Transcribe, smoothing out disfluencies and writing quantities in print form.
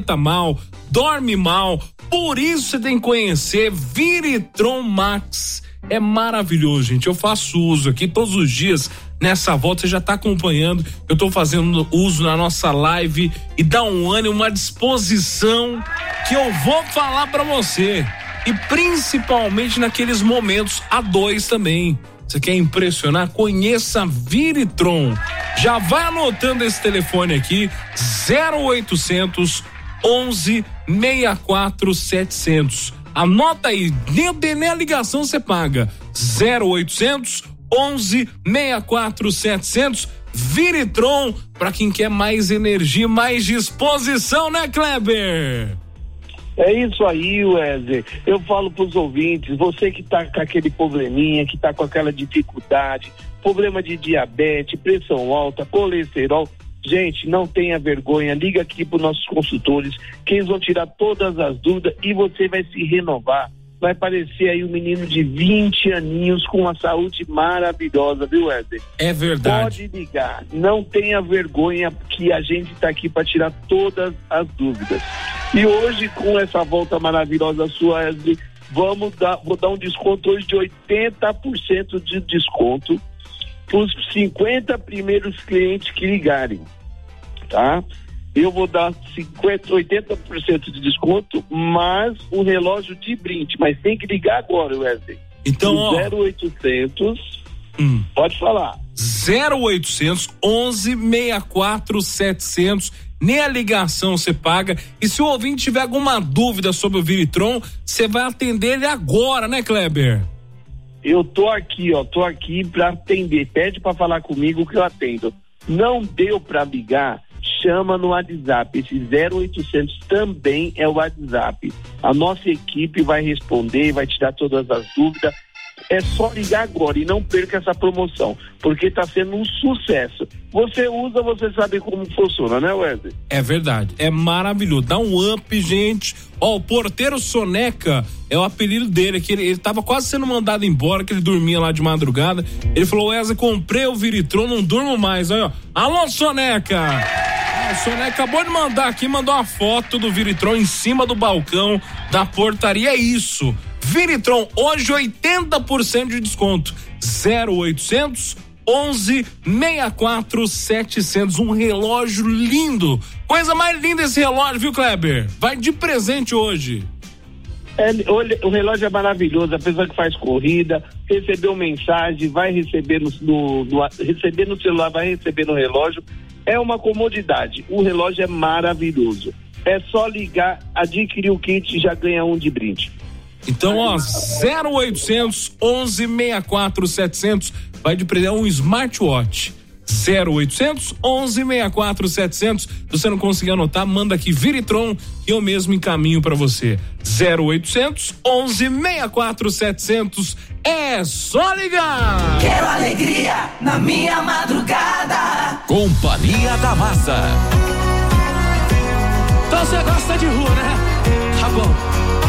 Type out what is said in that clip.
alimenta mal, dorme mal. Por isso você tem que conhecer Viritron Max. É maravilhoso, gente. Eu faço uso aqui todos os dias. Nessa volta você já tá acompanhando. Eu tô fazendo uso na nossa live e dá um ânimo, uma disposição que eu vou falar pra você. E principalmente naqueles momentos a dois também. Você quer impressionar? Conheça Viritron. Já vai anotando esse telefone aqui, 0800 11 64 700. Anota aí, nem a ligação você paga. 0800 11 64 700. Viritron, pra quem quer mais energia, mais disposição, né, Kleber? É isso aí, Wesley. Eu falo pros ouvintes, você que tá com aquele probleminha, que tá com aquela dificuldade, problema de diabetes, pressão alta, colesterol, gente, não tenha vergonha, liga aqui pros nossos consultores, que eles vão tirar todas as dúvidas e você vai se renovar. Vai parecer aí um menino de 20 aninhos com uma saúde maravilhosa, viu, Wesley? É verdade. Pode ligar, não tenha vergonha, que a gente tá aqui para tirar todas as dúvidas. E hoje, com essa volta maravilhosa sua, Wesley, vou dar um desconto hoje de 80% de desconto para os 50 primeiros clientes que ligarem, tá? Eu vou dar 80% de desconto, mas o relógio de brinde, mas tem que ligar agora, Wesley. Então, ó, 0800, pode falar. 0800 11 64 700. Nem a ligação você paga. E se o ouvinte tiver alguma dúvida sobre o Viritron, você vai atender ele agora, né, Kleber? Eu tô aqui para atender. Pede para falar comigo que eu atendo. Não deu para ligar? Chama no WhatsApp. Esse 0800 também é o WhatsApp. A nossa equipe vai responder, vai tirar todas as dúvidas. É só ligar agora e não perca essa promoção, porque está sendo um sucesso. Você usa, você sabe como funciona, né, Wesley? É verdade, é maravilhoso, dá um up, gente. Ó, o porteiro Soneca é o apelido dele, que ele tava quase sendo mandado embora, que ele dormia lá de madrugada. Ele falou: Wesley, comprei o Viritron, não durmo mais. Aí, ó, alô, Soneca! O Soneca acabou de mandar aqui, mandou uma foto do Viritron em cima do balcão da portaria. É isso. Viritron, hoje 80% de desconto. 0800 11 64 700. Um relógio lindo. Coisa mais linda esse relógio, viu, Kleber? Vai de presente hoje. O relógio é maravilhoso, a pessoa que faz corrida, recebeu mensagem, vai receber receber no celular, vai receber no relógio. É uma comodidade. O relógio é maravilhoso. É só ligar, adquirir o kit e já ganha um de brinde. Então, ó, 0800 11 64 700 vai de presente um smartwatch. 0800 11 64 700. Se você não conseguir anotar, manda aqui Viritron que eu mesmo encaminho pra você. 0800 11 64 700. É só ligar. Quero alegria na minha madrugada. Companhia da Massa. Então você gosta de rua, né? Tá bom.